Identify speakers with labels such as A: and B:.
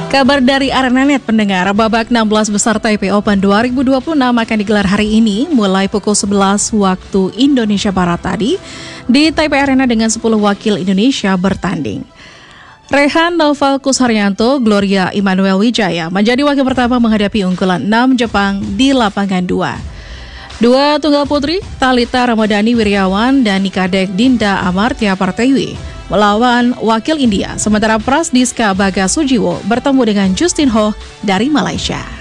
A: Kabar dari Arenanet pendengar, babak 16 besar Taipei Open 2026 akan digelar hari ini mulai pukul 11 waktu Indonesia Barat tadi di Taipei Arena dengan 10 wakil Indonesia bertanding. Rehan Novalkus Haryanto, Gloria Immanuel Wijaya menjadi wakil pertama menghadapi unggulan 6 Jepang di lapangan 2. Dua tunggal putri, Thalita Ramadhani Wiryawan dan Nikadek Dinda Amartya Partewi melawan wakil India, sementara Prasdiska Baga Sujiwo bertemu dengan Justin Ho dari Malaysia.